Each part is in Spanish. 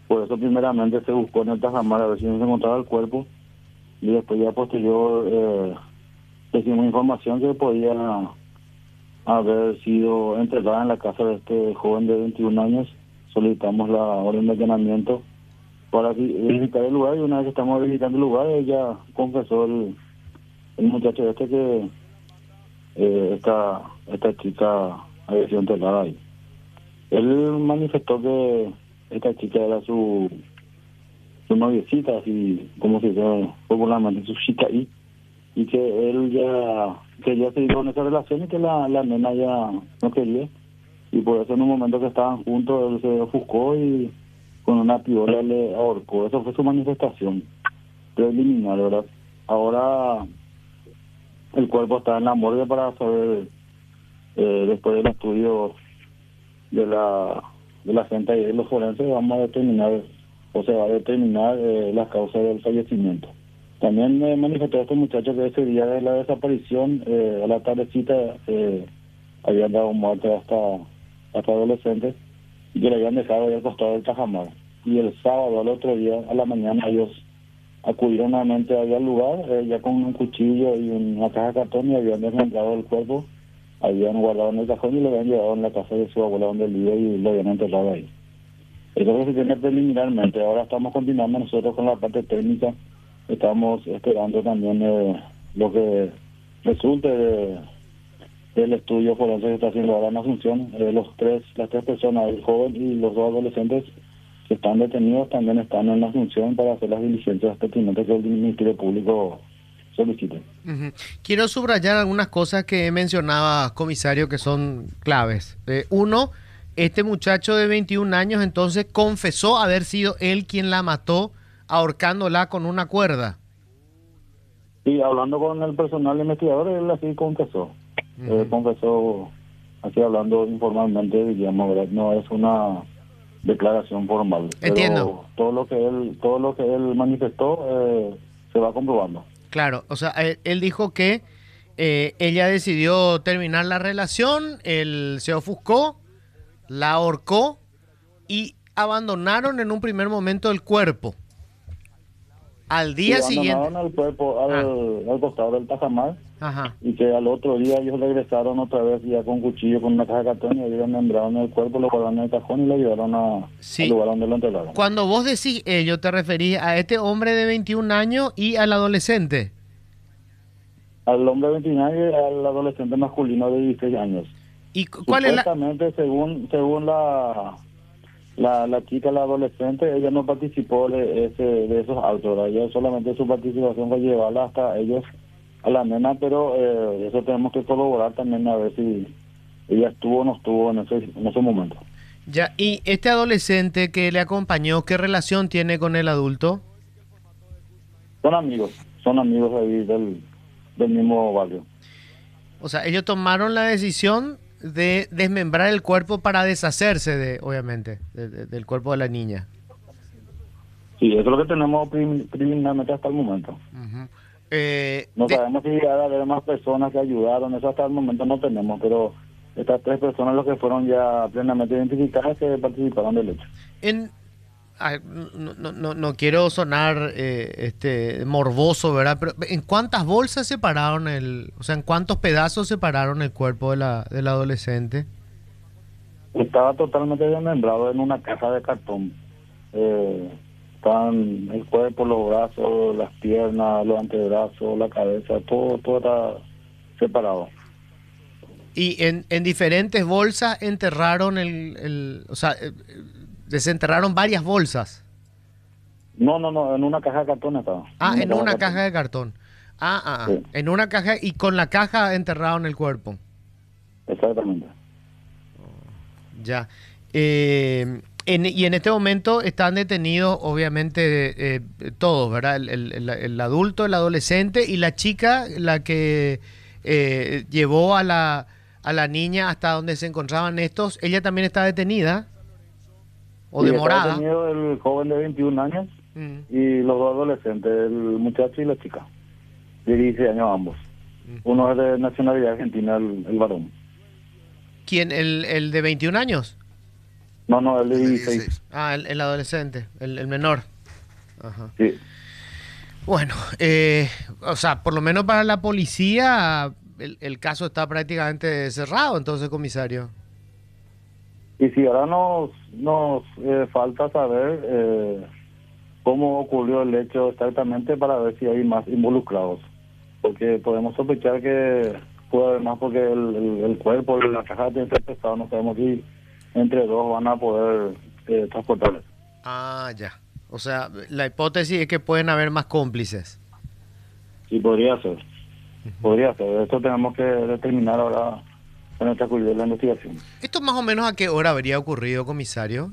Por eso primeramente se buscó en el Tajamar a ver si no se encontraba el cuerpo y después ya posterior recibimos información que podía haber sido enterrada en la casa de este joven de 21 años. Solicitamos la orden de allanamiento para visitar el lugar y una vez que estamos visitando el lugar, ella confesó el muchacho este que esta chica había sido enterrada ahí. Él manifestó que esta chica era su noviecita, así como se dice popularmente, su chica ahí, y que él ya quería seguir con esa relación y que la nena ya no quería. Y por eso en un momento que estaban juntos, él se ofuscó y con una piola le ahorcó. Eso fue su manifestación preliminar, ¿verdad? Ahora el cuerpo está en la morgue para saber, después del estudio de la gente y de los forenses, vamos a determinar o se va a determinar las causas del fallecimiento. También manifestó este muchacho que ese día de la desaparición, a la tardecita, habían dado muerte hasta adolescentes y que le habían dejado ahí al costado del Tajamar. Y el sábado, al otro día, a la mañana, ellos acudieron nuevamente ahí al lugar, ya con un cuchillo y una caja de cartón, y habían desmembrado el cuerpo, habían guardado en el cajón y lo habían llevado en la casa de su abuela donde él vive y lo habían enterrado ahí. Eso es lo que se tiene preliminarmente. Ahora estamos continuando nosotros con la parte técnica. Estamos esperando también lo que resulte del estudio forense que está haciendo ahora en Asunción. Las tres personas, el joven y los dos adolescentes que están detenidos, también están en Asunción para hacer las diligencias pertinentes que el Ministerio Público solicite. Ujú. Quiero subrayar algunas cosas que mencionaba, comisario, que son claves. Uno, este muchacho de 21 años entonces confesó haber sido él quien la mató ahorcándola con una cuerda. Y hablando con el personal investigador, él así confesó. Ujú. Confesó, así hablando informalmente, diríamos, ¿verdad? No es una declaración formal, Entiendo, pero todo lo que él manifestó se va comprobando. claro. O sea, él dijo que ella decidió terminar la relación, él se ofuscó, la ahorcó y abandonaron en un primer momento el cuerpo. Al Y día siguiente. abandonaron el cuerpo Ah, al costado del Tajamar ajá. y que al otro día ellos regresaron otra vez ya con cuchillo, con una caja de cartón y habían membrado en el cuerpo, lo guardaron en el cajón y lo llevaron al Sí. lugar donde lo enterraron. Cuando vos decís ello, te referís a este hombre de 21 años y al adolescente. Al hombre de 29 y al adolescente masculino de 16 años. ¿Y cuál es la...? Supuestamente, según la chica, la adolescente, ella no participó de esos actos, ¿verdad? Ella solamente su participación fue llevarla hasta ellos, a la nena, pero eso tenemos que corroborar también a ver si ella estuvo o no estuvo en ese momento. Ya, ¿y este adolescente que le acompañó, qué relación tiene con el adulto? Son amigos ahí del mismo barrio. O sea, ellos tomaron la decisión de desmembrar el cuerpo para deshacerse de, obviamente, del cuerpo de la niña. Sí, eso es lo que tenemos preliminarmente hasta el momento. Ujú. No sabemos si va a haber más personas que ayudaron, eso hasta el momento no tenemos, pero estas tres personas los que fueron ya plenamente identificadas que participaron del hecho. en, no quiero sonar morboso, ¿verdad? Pero ¿en cuántas bolsas separaron o sea, en cuántos pedazos separaron el cuerpo del adolescente? Estaba totalmente desmembrado en una caja de cartón. Estaban el cuerpo, los brazos, las piernas, los antebrazos, la cabeza, todo está separado. Y en diferentes bolsas enterraron o sea, desenterraron varias bolsas. No, en una caja de cartón estaba. En Ah, una en caja de una cartón. caja de cartón. Sí, En una caja y con la caja enterraron el cuerpo. exactamente. Ya. Y en este momento están detenidos, obviamente, todos, ¿verdad? El adulto, el adolescente y la chica, la que llevó a la niña hasta donde se encontraban estos. Ella también está detenida o Y está demorada. detenido el joven de 21 años Mm, y los dos adolescentes, el muchacho y la chica, de 16 años ambos. mm. Uno es de nacionalidad argentina, el varón. ¿Quién? El de 21 años? No, el de El de 16. 16. Ah, el adolescente, el menor. Ajá. Sí. Bueno, o sea, por lo menos para la policía, el caso está prácticamente cerrado, entonces, comisario. Y si ahora nos falta saber cómo ocurrió el hecho exactamente para ver si hay más involucrados. Porque podemos sospechar que puede haber más porque el cuerpo y la caja de pesado, no sabemos si entre dos van a poder transportarles. Ah, ya. O sea, la hipótesis es que pueden haber más cómplices. Sí, podría ser. Podría ser. Esto tenemos que determinar ahora en el transcurrir de la investigación. ¿Esto más o menos a qué hora habría ocurrido, comisario?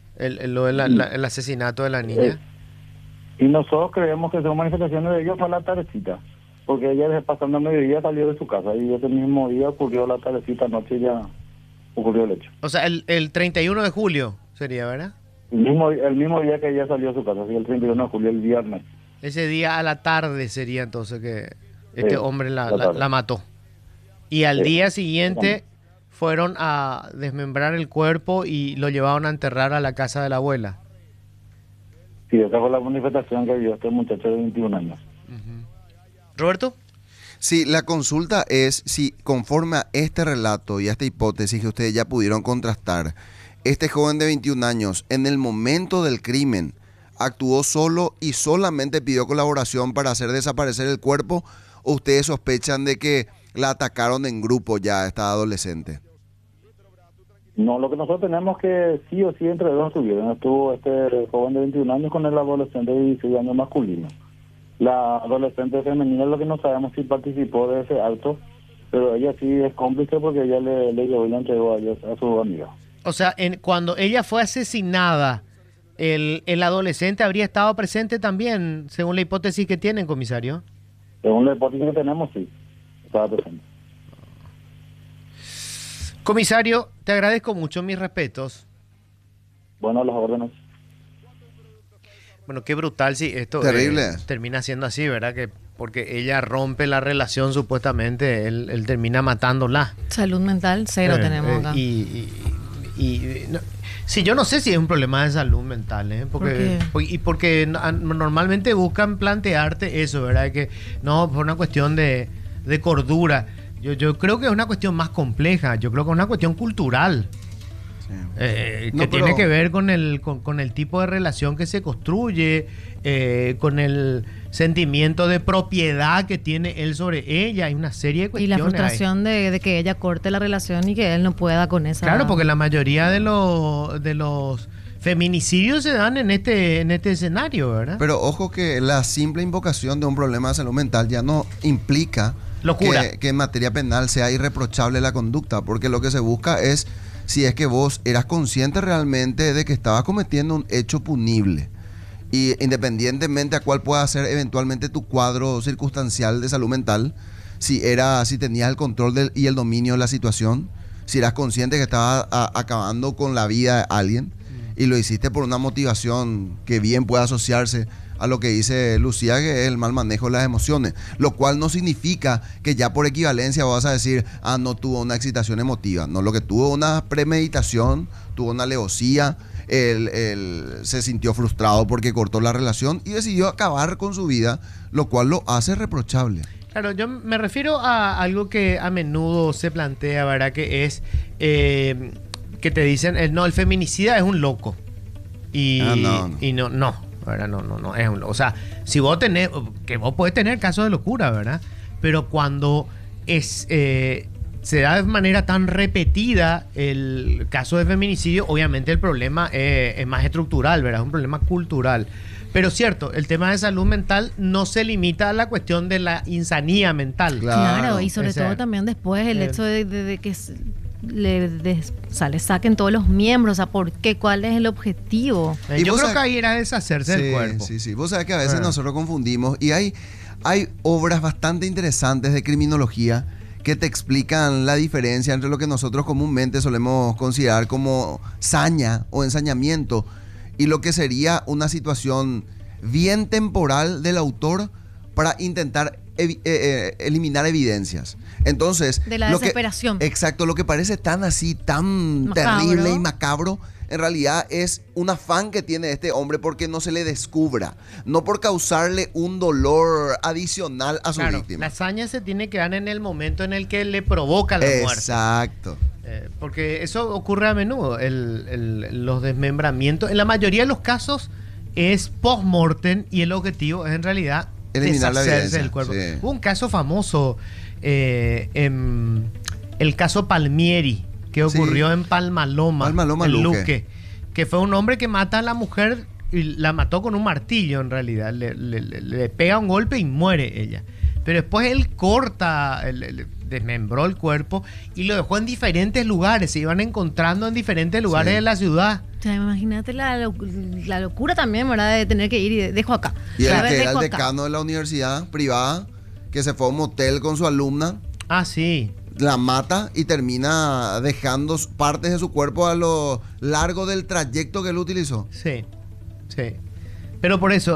El asesinato de la Eh, niña. y nosotros creemos que son manifestaciones de ellos a la tardecita. Porque ella desde pasando el mediodía salió de su casa y ese mismo día ocurrió la tardecita, anoche ya ocurrió el hecho. O sea, el 31 de julio sería, ¿verdad? El mismo día que ella salió de su casa, sí, el 31 de julio, el viernes. Ese día a la tarde sería entonces que este Sí, hombre la tarde. la mató. Y al Sí, día siguiente fueron a desmembrar el cuerpo y lo llevaron a enterrar a la casa de la abuela. Sí, esa fue la manifestación que vio este muchacho de 21 años. ¿Roberto? Sí, la consulta es si conforme a este relato y a esta hipótesis que ustedes ya pudieron contrastar, este joven de 21 años en el momento del crimen actuó solo y solamente pidió colaboración para hacer desaparecer el cuerpo, o ustedes sospechan de que la atacaron en grupo ya a esta adolescente. No, lo que nosotros tenemos que sí o sí entre dos estuvieron. Estuvo este joven de 21 años con el adolescente de 16 años masculino. La adolescente femenina, lo que no sabemos si participó de ese acto, pero ella sí es cómplice porque ella le llevó y le entregó a ellos, a su amiga. O sea, cuando ella fue asesinada, el adolescente habría estado presente también, según la hipótesis que tienen, comisario. Según la hipótesis que tenemos, sí, estaba presente. Comisario, te agradezco mucho, mis respetos. Bueno, las órdenes. Bueno, qué brutal si esto Terrible. termina siendo así, ¿verdad? Que porque ella rompe la relación, supuestamente, él termina matándola. Salud mental, cero tenemos acá. Sí, yo no sé si es un problema de salud mental, ¿eh? Porque normalmente buscan plantearte eso, ¿verdad? Que no, por una cuestión de cordura. Yo creo que es una cuestión más compleja, yo creo que es una cuestión cultural. Que tiene que ver con el tipo de relación que se construye, con el sentimiento de propiedad que tiene él sobre ella. Hay una serie de Y cuestiones. la frustración de que ella corte la relación y que él no pueda con esa. Claro, porque la mayoría de los feminicidios se dan en este escenario, ¿verdad? Pero ojo que la simple invocación de un problema de salud mental ya no implica locura. Que en materia penal sea irreprochable la conducta, porque lo que se busca es si es que vos eras consciente realmente de que estabas cometiendo un hecho punible. Y independientemente a cuál pueda ser eventualmente tu cuadro circunstancial de salud mental, si tenías el control y el dominio de la situación, si eras consciente que estabas acabando con la vida de alguien y lo hiciste por una motivación que bien puede asociarse a lo que dice Lucía, que es el mal manejo de las emociones, lo cual no significa que ya por equivalencia vas a decir, no tuvo una excitación emotiva. No, lo que tuvo una premeditación, tuvo una alevosía, él se sintió frustrado porque cortó la relación y decidió acabar con su vida, lo cual lo hace reprochable. Claro, yo me refiero a algo que a menudo se plantea, ¿verdad? Que es que te dicen, el feminicida es un loco. Y no. ¿Verdad? No es un loco. O sea, si vos tenés, que vos podés tener casos de locura, ¿verdad? Pero cuando se da de manera tan repetida el caso de feminicidio, obviamente el problema es más estructural, ¿verdad? Es un problema cultural. Pero cierto, el tema de salud mental no se limita a la cuestión de la insanía mental. Claro, y sobre todo también después el hecho de que le saquen todos los miembros, o sea, ¿por qué? ¿Cuál es el objetivo? Yo creo que ahí era deshacerse del cuerpo. Sí. Vos sabés que a veces nosotros confundimos y hay obras bastante interesantes de criminología que te explican la diferencia entre lo que nosotros comúnmente solemos considerar como saña o ensañamiento y lo que sería una situación bien temporal del autor para intentar eliminar evidencias. Entonces, de la desesperación. Exacto, lo que parece tan así, tan macabro, terrible y macabro, en realidad es un afán que tiene este hombre porque no se le descubra, no por causarle un dolor adicional a su víctima. La hazaña se tiene que dar en el momento en el que le provoca la muerte. Exacto. Porque eso ocurre a menudo, los desmembramientos. En la mayoría de los casos es post-mortem y el objetivo es en realidad eliminar la evidencia del cuerpo. Sí. Hubo un caso famoso, el caso Palmieri, que ocurrió en Palmaloma, en Luque, que fue un hombre que mata a la mujer y la mató con un martillo en realidad. Le pega un golpe y muere ella. Pero después él desmembró el cuerpo y lo dejó en diferentes lugares. Se iban encontrando en diferentes lugares de la ciudad. O sea, imagínate la locura también, ¿verdad? De tener que ir y dejo acá. Y el que era el decano de la universidad privada, que se fue a un motel con su alumna. Ah, sí. La mata y termina dejando partes de su cuerpo a lo largo del trayecto que él utilizó. Sí, sí. Pero por eso,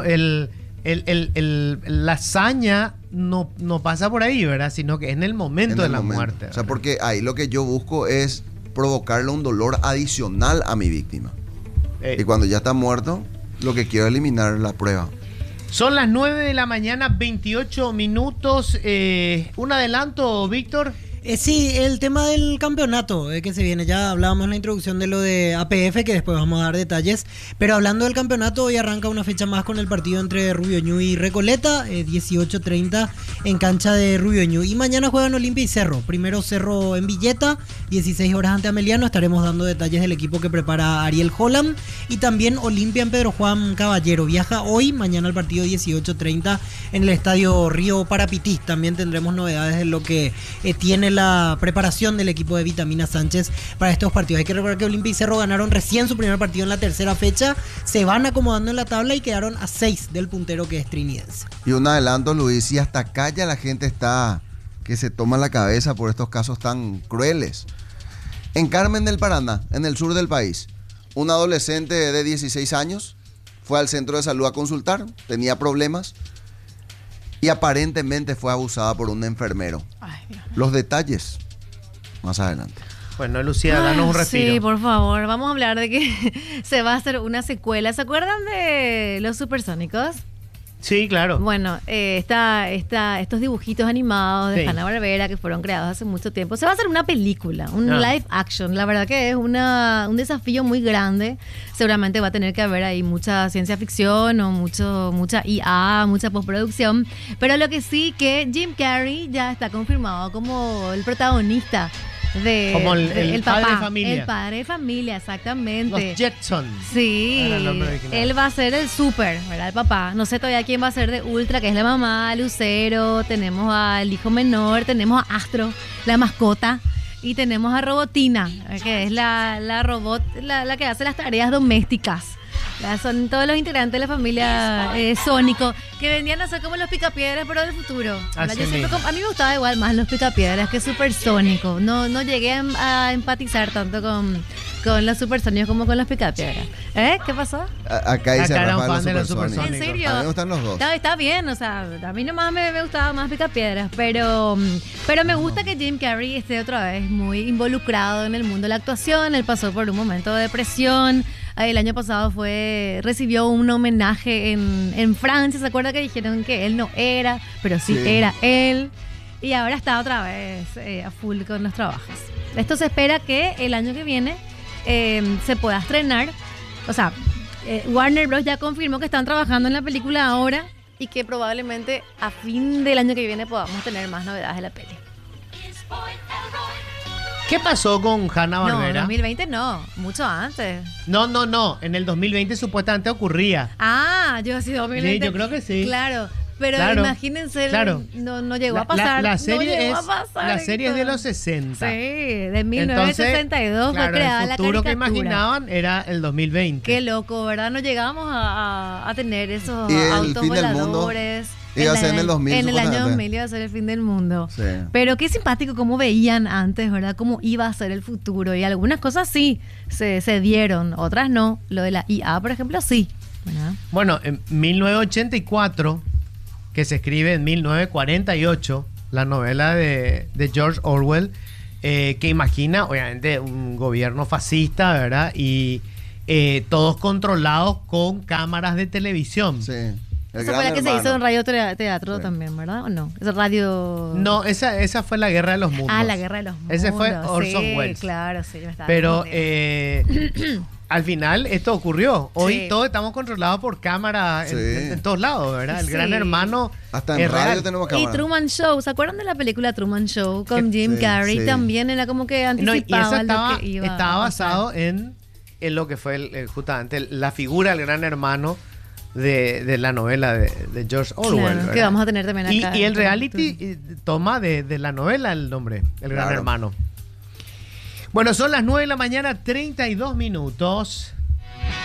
la hazaña no pasa por ahí, ¿verdad? Sino que es en el momento de la muerte. ¿Verdad? O sea, porque ahí lo que yo busco es provocarle un dolor adicional a mi víctima. Y cuando ya está muerto, lo que quiero es eliminar la prueba. Son las 9 de la mañana, 28 minutos. ¿Un adelanto, Víctor? Sí, el tema del campeonato que se viene, ya hablábamos en la introducción de lo de APF, que después vamos a dar detalles, pero hablando del campeonato, hoy arranca una fecha más con el partido entre Rubio Ñu y Recoleta, 18:30 en cancha de Rubio Ñu, y mañana juegan Olimpia y Cerro, primero Cerro en Villeta, 16 horas ante Ameliano, estaremos dando detalles del equipo que prepara Ariel Holland, y también Olimpia en Pedro Juan Caballero, viaja hoy, mañana el partido 18:30 en el estadio Río Parapití, también tendremos novedades de lo que tiene la preparación del equipo de Vitamina Sánchez para estos partidos. Hay que recordar que Olimpia y Cerro ganaron recién su primer partido en la tercera fecha, se van acomodando en la tabla y quedaron a 6 del puntero que es Trinidense. Y un adelanto, Luis, y hasta acá ya la gente está que se toma la cabeza por estos casos tan crueles. En Carmen del Paraná, en el sur del país, un adolescente de 16 años fue al centro de salud a consultar, tenía problemas y aparentemente fue abusada por un enfermero. Ay, Dios. Los detalles más adelante. Bueno, Lucía, danos un respiro. Sí, por favor. Vamos a hablar de que se va a hacer una secuela. ¿Se acuerdan de Los Supersónicos? Sí, claro. Bueno, estos dibujitos animados de Hanna-Barbera que fueron creados hace mucho tiempo. Se va a hacer una película, un live action. La verdad que es un desafío muy grande. Seguramente va a tener que haber ahí mucha ciencia ficción o mucha IA, mucha postproducción. Pero lo que sí que Jim Carrey ya está confirmado como el protagonista. Como el papá, padre de familia. El padre de familia, exactamente. Los Jetsons. Sí, él va a ser el super, ¿verdad? El papá. No sé todavía quién va a ser de Ultra, que es la mamá, Lucero, tenemos al hijo menor, tenemos a Astro, la mascota, y tenemos a Robotina, que es la robot, la que hace las tareas domésticas. Son todos los integrantes de la familia Sónico, que vendían a ser como los Picapiedras, pero del futuro. A mí me gustaba igual más los Picapiedras que Supersónico. No llegué a empatizar tanto con los Supersónicos como con los Picapiedras. ¿Qué pasó? Acá dice Rafael de los Supersónicos. ¿En serio? A mí me gustan los dos. No, está bien, o sea, a mí nomás me gustaba más Picapiedras, pero me gusta que Jim Carrey esté otra vez muy involucrado en el mundo de la actuación. Él pasó por un momento de depresión. El año pasado recibió un homenaje en Francia. ¿Se acuerda que dijeron que él no era, pero sí era él? Y ahora está otra vez a full con los trabajos. Esto se espera que el año que viene se pueda estrenar. O sea, Warner Bros. Ya confirmó que están trabajando en la película ahora y que probablemente a fin del año que viene podamos tener más novedades de la peli. ¿Qué pasó con Hanna-Barbera? No, en 2020 no, mucho antes. No. En el 2020 supuestamente ocurría. Ah, yo sí, 2020. Sí, yo creo que sí. Claro, pero imagínense, no llegó a pasar. La serie es de los 60. Sí, de 1962 fue creada la caricatura. El futuro que imaginaban era el 2020. Qué loco, ¿verdad? No llegamos a tener esos y autos voladores. Iba a ser en el 2000. En el año 2000 iba a ser el fin del mundo. Sí. Pero qué simpático cómo veían antes, ¿verdad? Cómo iba a ser el futuro. Y algunas cosas sí se dieron, otras no. Lo de la IA, por ejemplo, sí. ¿Verdad? Bueno, en 1984, que se escribe en 1948, la novela de George Orwell, que imagina, obviamente, un gobierno fascista, ¿verdad? Y todos controlados con cámaras de televisión. Sí. Esa fue la que se hizo en Radio Teatro también, ¿verdad? ¿O no? Es radio... No, esa fue La Guerra de los Mundos. Ah, La Guerra de los Mundos. Ese fue Orson Welles. Claro, sí. Me estaba Pero confundiendo. al final esto ocurrió. Hoy Sí. todos estamos controlados por cámara Sí. en todos lados, ¿verdad? El Sí. Gran Hermano Hasta en es radio real. tenemos Y cámara. Truman Show, ¿se acuerdan de la película Truman Show con Jim Sí, Carrey? sí. También era como que No, y anticipaba eso estaba, lo que iba estaba a pasar. basado en lo que fue justamente la figura del Gran Hermano de la novela de George Orwell. Claro, ¿verdad? que vamos a tener también Y, acá. y el reality toma de la novela el nombre, El Gran Claro. Hermano. Bueno, son las 9 de la mañana, 32 minutos.